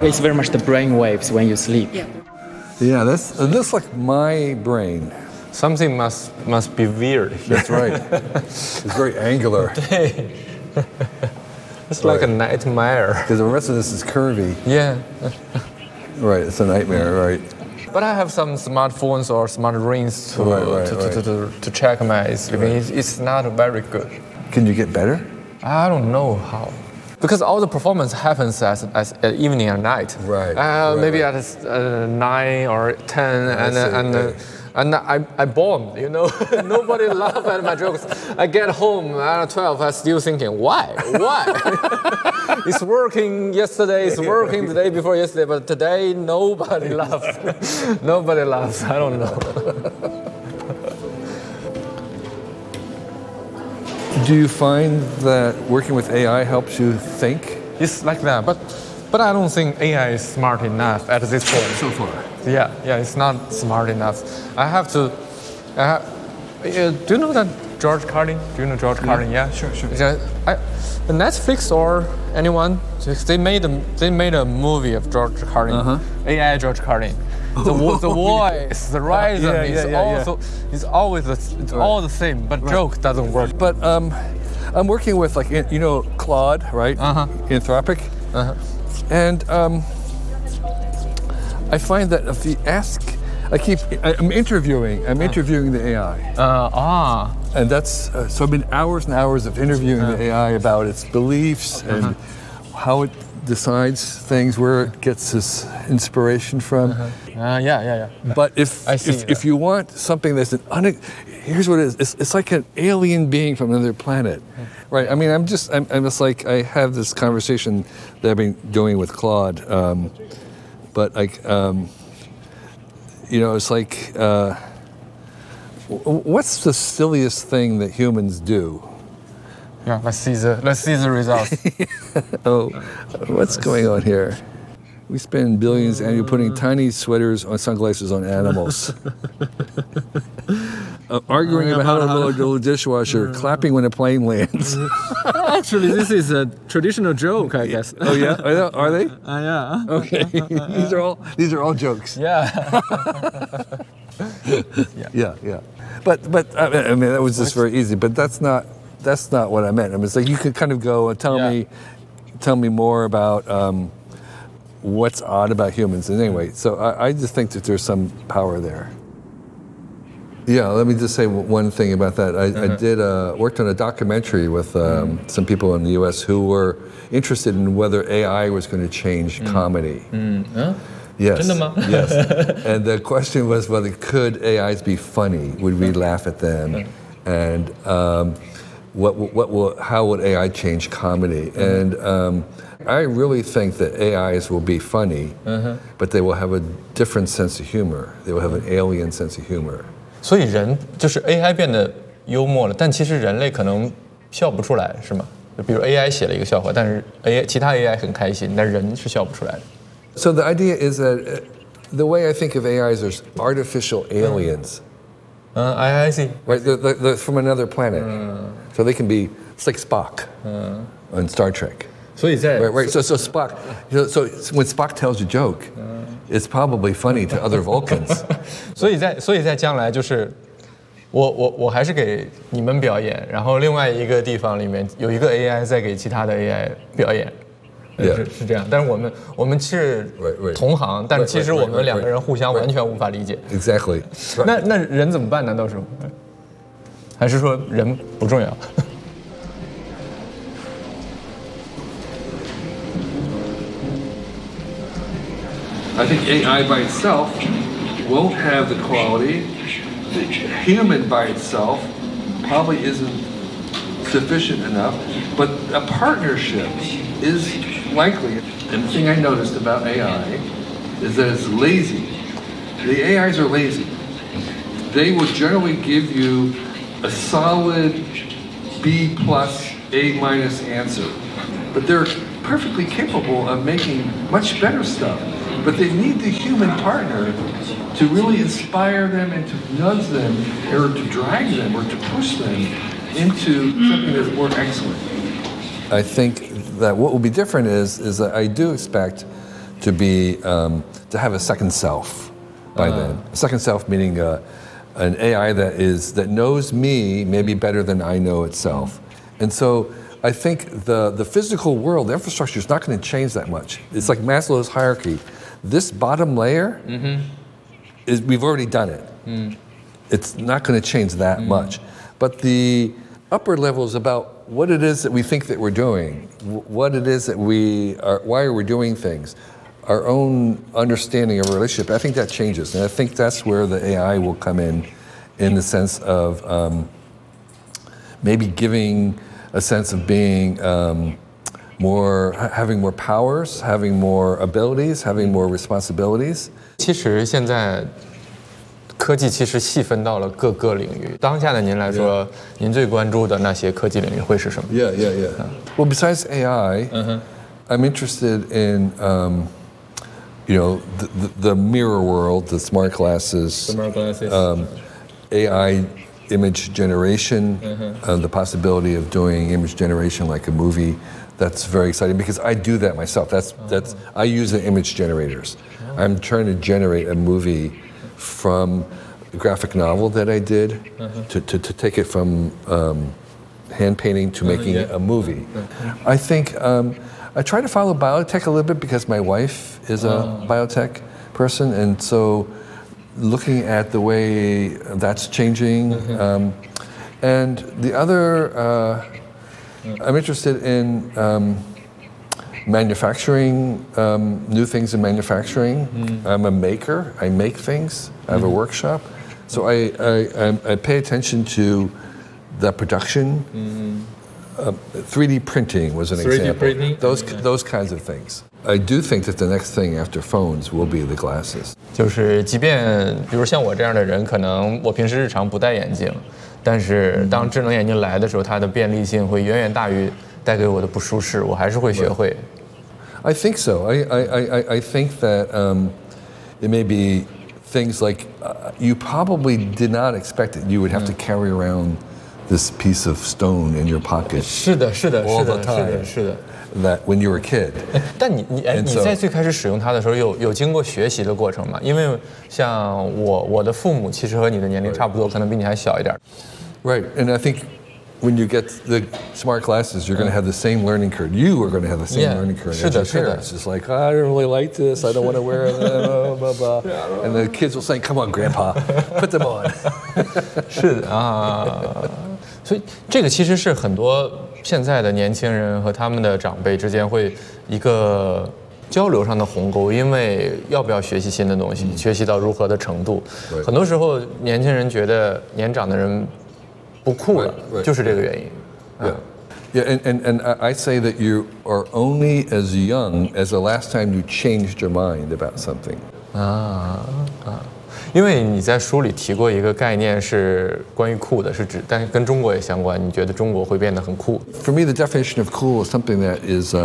It's very much the brain waves when you sleep. Yeah, that's like my brain. Something must be weird. That's right. It's very angular. It's like a nightmare. Because the rest of this is curvy. Yeah. Right, it's a nightmare, right. But I have some smartphones or smart rings to check my sleeping. It's not very good. Can you get better? I don't know how. Because all the performance happens as evening and night. Right. Maybe at 9 or 10, and I bombed, you know. Nobody laughed at my jokes. I get home at 12, I'm still thinking, why? It's working yesterday, it's working the day before yesterday, but today nobody laughs. Nobody laughs, I don't know. Do you find that working with AI helps you think? It's like that, but I don't think AI is smart enough at this point. So far. Yeah, it's not smart enough. I have to. Do you know that George Carlin? Do you know George Carlin? Yeah, sure. Netflix or anyone? They made a movie of George Carlin, AI George Carlin. The voice, the rhythm is always all the same, but joke doesn't work. But I'm working with Claude, right? Anthropic, and I find that if you ask, I'm interviewing the AI. And that's so I've been hours and hours of interviewing the AI about its beliefs and how it decides things, where it gets its inspiration from. But if you want something that's here's what it is. It's like an alien being from another planet, right? I mean, I'm just like, I have this conversation that I've been doing with Claude, but like, it's like, what's the silliest thing that humans do? Yeah, let's see the results. Oh, what's going on here? We spend billions annually putting tiny sweaters on sunglasses on animals. Arguing about how to load the dishwasher, clapping when a plane lands. Actually, this is a traditional joke, I guess. Oh yeah, are they? Yeah. Okay, these are all jokes. Yeah. Yeah. But I mean that was just very easy. But that's not what I meant. I mean, it's like you could kind of go and tell me more about what's odd about humans. And anyway, so I just think that there's some power there. Yeah, let me just say one thing about that. I worked on a documentary with some people in the U.S. who were interested in whether AI was going to change comedy. Yes. Yes. And the question was whether could AIs be funny? Would we laugh at them? And how would AI change comedy? And I really think that AIs will be funny, but they will have a different sense of humor. They will have an alien sense of humor. 所以人就是 AI 变得幽默了，但其实人类可能笑不出来，是吗？就比如 AI 写了一个笑话，但是其他 AI 很开心，但人是笑不出来的。 So the idea is that the way I think of AIs are artificial aliens. I see. Right, they're from another planet, so they can be. It's like Spock on Star Trek. 所以在 right. So Spock. So when Spock tells a joke, it's probably funny to other Vulcans. 所以在将来就是我还是给你们表演，然后另外一个地方里面有一个 AI 在给其他的 AI 表演。是这样，但是我们是同行，但其实我们两个人互相完全无法理解。 Exactly. 那人怎么办呢？到时候，还是说人不重要？ I think AI by itself won't have the quality. The human by itself probably isn't sufficient enough, but a partnership is likely. And the thing I noticed about AI is that it's lazy. The AIs are lazy. They will generally give you a solid B+, A- answer. But they're perfectly capable of making much better stuff. But they need the human partner to really inspire them and to nudge them or to drag them or to push them into something that's more excellent. I think that what will be different is that I do expect to be to have a second self by then. A second self meaning an AI that knows me maybe better than I know itself. And so I think the physical world, the infrastructure is not going to change that much. It's like Maslow's hierarchy. This bottom layer is we've already done it. It's not going to change that much. But the upper level is about what it is that we think that we're doing, what it is that we are, why are we doing things, our own understanding of a relationship. I think that changes, and I think that's where the AI will come in the sense of maybe giving a sense of being having more powers, having more abilities, having more responsibilities. 其实现在科技其实细分到了各个领域。当下的您来说，您最关注的那些科技领域会是什么？ Yeah. Well, besides AI, I'm interested in the mirror world, the smart glasses, AI image generation, the possibility of doing image generation like a movie. That's very exciting because I do that myself. I use the image generators. I'm trying to generate a movie from a graphic novel that I did to take it from hand painting to making a movie. I think I try to follow biotech a little bit because my wife is a biotech person, and so looking at the way that's changing. And the other, I'm interested in manufacturing, new things in manufacturing. I'm a maker. I make things. I have a workshop. So I pay attention to the production. 3D printing was an example. 3D printing? Those kinds of things. I do think that the next thing after phones will be the glasses. 就是即便比如像我这样的人，可能我平时日常不戴眼镜，但是当智能眼镜来的时候，它的便利性会远远大于带给我的不舒适，我还是会学会。 I think so. I think that it may be things like you probably did not expect that you would have to carry around this piece of stone in your pocket. 是的 all the time. 是的。 That when you were a kid. 但你在最开始使用它的时候，有经过学习的过程吗？因为像我的父母其实和你的年龄差不多，可能比你还小一点。 Right, and I think when you get the smart glasses, you're going to have the same learning curve. You are going to have the same learning curve as your parents. It's like, I don't really like this. I don't want to wear it. Blah, blah, blah. And the kids will say, come on, Grandpa, put them on. 是的啊，所以这个其实是很多现在的年轻人和他们的长辈之间会一个交流上的鸿沟，因为要不要学习新的东西，学习到如何的程度，很多时候年轻人觉得年长的人不酷了，就是这个原因。 Yeah, and I say that you are only as young as the last time you changed your mind about something. 因为你在书里提过一个概念是关于酷的，是指，但是跟中国也相关。你觉得中国会变得很酷 For me, the definition of cool is something that is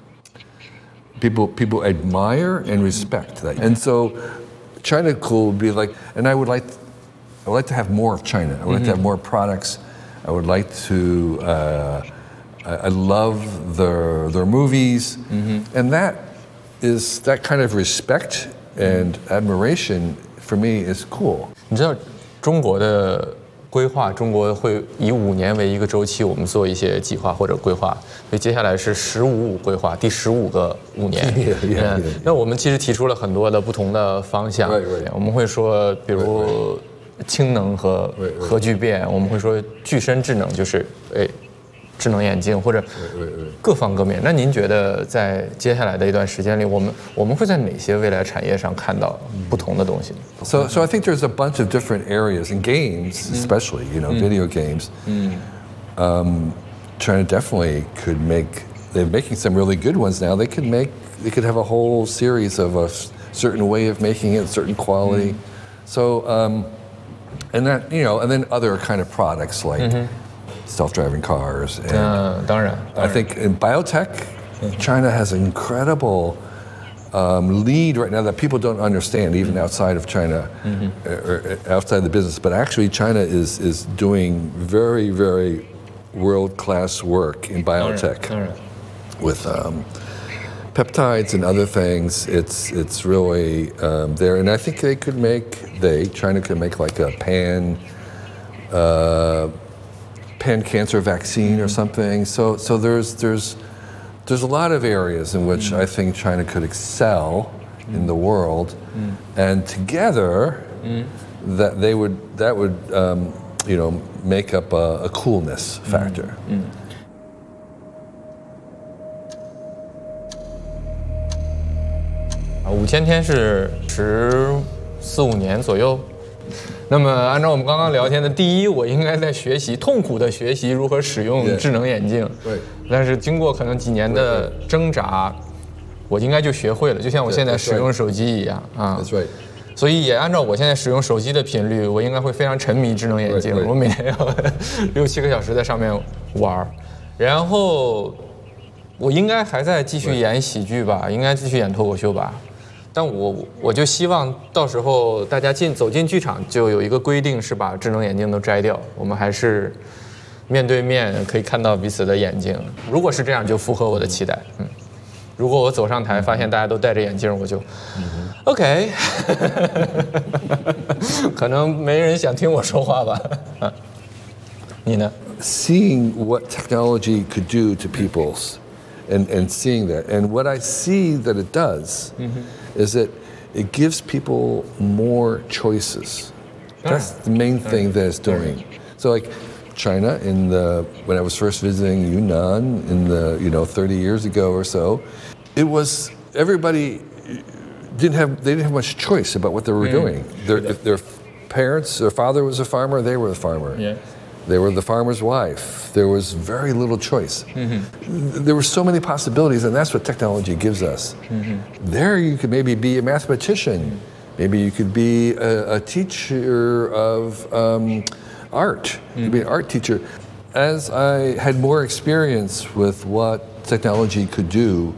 people admire and respect that. And so, China cool would be like, and I would like to have more of China. I would like to have more products. I would like to. I love their movies, and that kind of respect and admiration. For me, is cool. 你知道中国的规划，中国会以5年为一个周期，我们做一些计划或者规划。所以接下来是15-5规划，第15个5年。那我们其实提出了很多的不同的方向。我们会说，比如氢能和核聚变，我们会说具身智能，就是智能眼镜或者各方各面。那您觉得在接下来的一段时间里，我们会在哪些未来产业上看到不同的东西 So I think there's a bunch of different areas in games, especially video games. China definitely could make. They're making some really good ones now. They could have a whole series of a certain way of making it, certain quality. So and that and then other kind of products like. Self-driving cars. And 当然 I think in biotech, China has an incredible lead right now that people don't understand, even outside of China, or outside the business. But actually, China is doing very, very world-class work in biotech with peptides and other things, it's really there. And I think China could make like a pan cancer vaccine or something. So there's a lot of areas in which I think China could excel in the world, and together that would make up a coolness factor. 5000天是14-15年左右。那么按照我们刚刚聊天的，第一，我应该在痛苦的学习如何使用智能眼镜。 对。 但是经过可能几年的挣扎，我应该就学会了，就像我现在使用手机一样啊。 That's right. 所以也按照我现在使用手机的频率，我应该会非常沉迷智能眼镜。我每天要6-7个小时在上面玩，然后我应该还在继续演喜剧吧，应该继续演脱口秀吧。但我就希望到时候大家走进剧场就有一个规定是把智能眼镜都摘掉，我们还是面对面可以看到彼此的眼睛。如果是这样，就符合我的期待。如果我走上台发现大家都戴着眼镜，我就 OK 可能没人想听我说话吧。你呢？ Seeing what technology could do to people's and seeing that. And what I see that it does is that it gives people more choices. That's the main thing that it's doing. So like China when I was first visiting Yunnan in the 30 years ago or so, it was everybody didn't have much choice about what they were doing. Their parents, their father was a farmer, they were the farmer. Yeah. They were the farmer's wife. There was very little choice. There were so many possibilities, and that's what technology gives us. There you could maybe be a mathematician. Maybe you could be a teacher of art. You could be an art teacher. As I had more experience with what technology could do,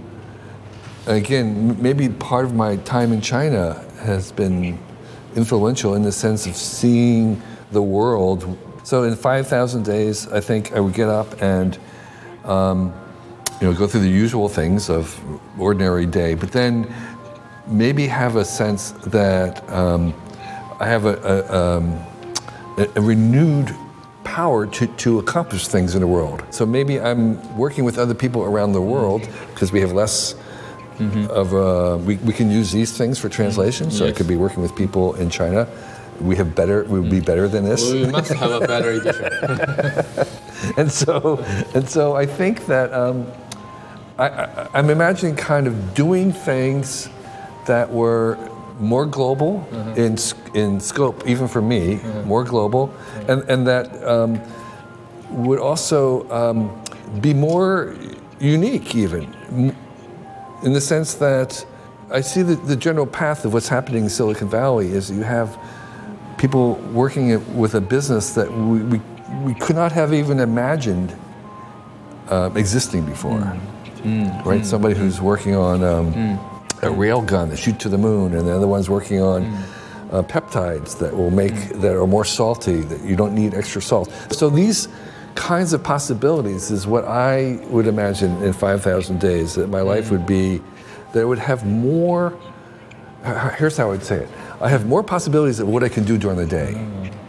again, maybe part of my time in China has been influential in the sense of seeing the world. So in 5,000 days, I think I would get up and go through the usual things of ordinary day, but then maybe have a sense that I have a renewed power to accomplish things in the world. So maybe I'm working with other people around the world because we have less we can use these things for translation. So I could be working with people in China. We would be better than this. We must have a better edition. and so I think that I'm imagining kind of doing things that were more global in scope, even for me, more global, and that would also be more unique, even in the sense that I see the general path of what's happening in Silicon Valley is you have people working with a business that we could not have even imagined existing before, right? Somebody who's working on a rail gun that shoots to the moon, and the other one's working on peptides that will that are more salty, that you don't need extra salt. So these kinds of possibilities is what I would imagine in 5,000 days, that my life would be, that it would have more, here's how I'd say it, I have more possibilities of what I can do during the day.